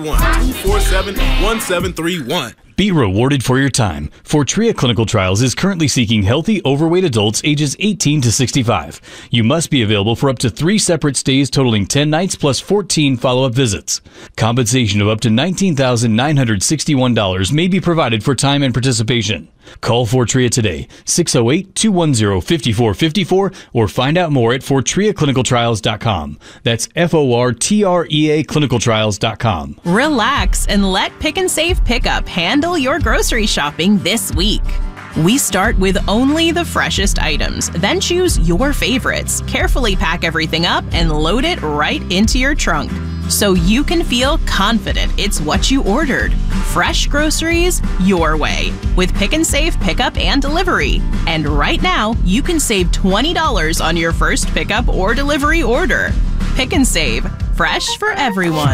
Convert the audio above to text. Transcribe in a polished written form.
247-1731. Be rewarded for your time. Fortrea Clinical Trials is currently seeking healthy, overweight adults ages 18 to 65. You must be available for up to 3 separate stays totaling 10 nights plus 14 follow-up visits. Compensation of up to $19,961 may be provided for time and participation. Call Fortrea today, 608-210-5454, or find out more at FortreaClinicalTrials.com. That's FORTREA clinicaltrials.com. Relax and let Pick and Save Pickup handle your grocery shopping this week. We start with only the freshest items, then choose your favorites. Carefully pack everything up and load it right into your trunk, so you can feel confident it's what you ordered. Fresh groceries your way with Pick and Save Pickup and Delivery. And right now, you can save $20 on your first pickup or delivery order. Pick and Save, fresh for everyone.